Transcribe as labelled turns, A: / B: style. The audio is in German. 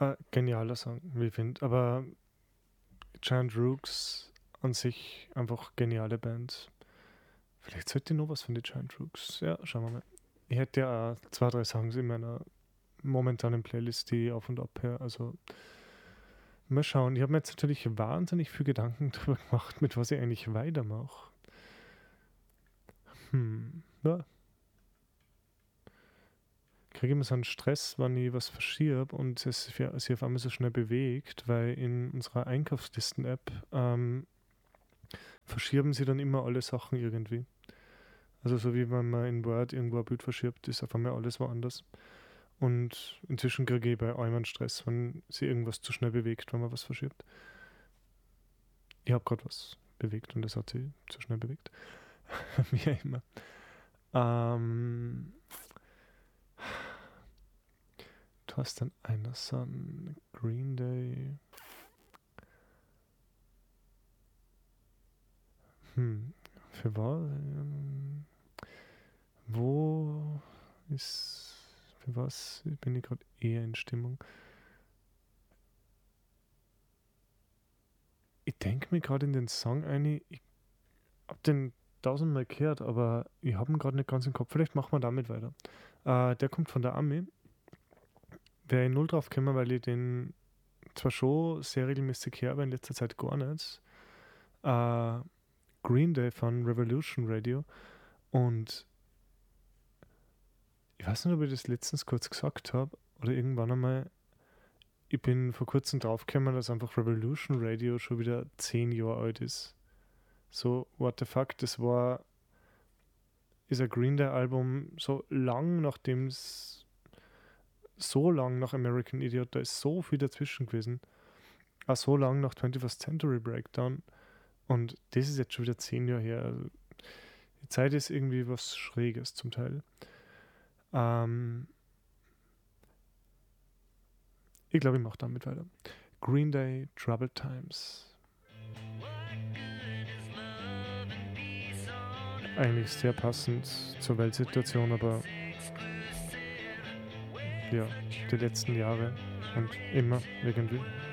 A: Genialer Song, wie ich finde. Aber Giant Rooks an sich einfach geniale Band. Vielleicht sollte ich noch was von den Giant Rooks. Ja, schauen wir mal. Ich hätte ja auch 2, 3 Songs in meiner momentanen Playlist, die ich auf und ab höre. Also mal schauen. Ich habe mir jetzt natürlich wahnsinnig viel Gedanken darüber gemacht, mit was ich eigentlich weitermache. Ja. Kriege immer so einen Stress, wenn ich was verschiebe und es sich auf einmal so schnell bewegt, weil in unserer Einkaufslisten-App verschieben sie dann immer alle Sachen irgendwie. Also so wie wenn man in Word irgendwo ein Bild verschiebt, ist auf einmal alles woanders. Und inzwischen kriege ich bei allem einen Stress, wenn sie irgendwas zu schnell bewegt, wenn man was verschiebt. Ich habe gerade was bewegt und das hat sie zu schnell bewegt. Wie auch immer. Du hast dann einer Son, Green Day. Für was? Wo ist. Für was bin ich gerade eher in Stimmung? Ich denke mir gerade in den Song ein, ich hab den 1000-mal gehört, aber ich habe ihn gerade nicht ganz im Kopf. Vielleicht machen wir damit weiter. Der kommt von der Army. Wäre ich null drauf gekommen, weil ich den zwar schon sehr regelmäßig höre, aber in letzter Zeit gar nicht. Green Day von Revolution Radio. Und ich weiß nicht, ob ich das letztens kurz gesagt habe oder irgendwann einmal. Ich bin vor kurzem draufgekommen, dass einfach Revolution Radio schon wieder 10 Jahre alt ist. So, what the fuck, ist ein Green Day Album so lang, nachdem es so lang nach American Idiot, da ist so viel dazwischen gewesen. Auch so lang nach 21st Century Breakdown. Und das ist jetzt schon wieder 10 Jahre her. Also, die Zeit ist irgendwie was Schräges zum Teil. Ich glaube, ich mache damit weiter. Green Day, Troubled Times. Eigentlich sehr passend zur Weltsituation, aber ja, die letzten Jahre und immer irgendwie.